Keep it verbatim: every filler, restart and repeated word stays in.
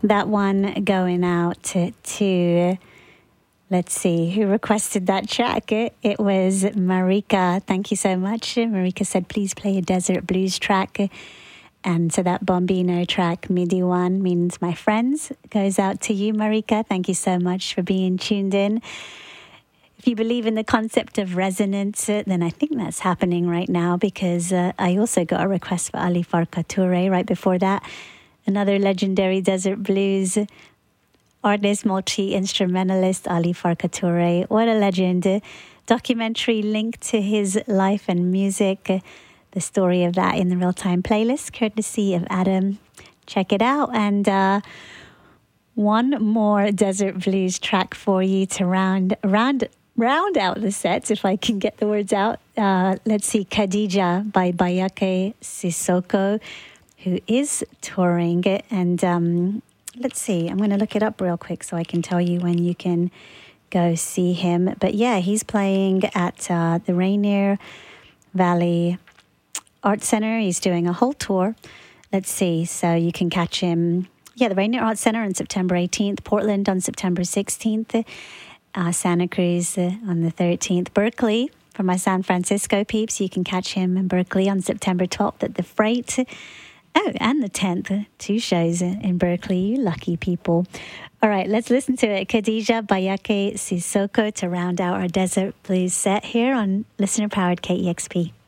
That one going out to, to let's see, who requested that track? It, it was Marika. Thank you so much. Marika said, please play a desert blues track. And so that Bombino track, Midi One, means my friends, goes out to you, Marika. Thank you so much for being tuned in. If you believe in the concept of resonance, then I think that's happening right now, because uh, I also got a request for Ali Farka Touré right before that. Another legendary desert blues artist, multi-instrumentalist, Ali Farka Touré. What a legend. Documentary linked to his life and music. The story of that in the real-time playlist, courtesy of Adam. Check it out. And uh, one more desert blues track for you to round round round out the set, if I can get the words out. Uh, let's see, Khadija by Bayake Sissoko, who is touring. And um, let's see, I'm going to look it up real quick so I can tell you when you can go see him. But yeah, he's playing at uh, the Rainier Valley Art Center. He's doing a whole tour. Let's see, so you can catch him, yeah, the Rainier Art Center on September eighteenth, Portland on September sixteenth, uh, Santa Cruz uh, on the thirteenth, Berkeley. For my San Francisco peeps, you can catch him in Berkeley on September twelfth at the Freight. Oh, and the tenth, two shows in Berkeley, you lucky people. All right, let's listen to it. Khadija Bayake Sissoko to round out our Desert Blues set here on listener-powered K E X P.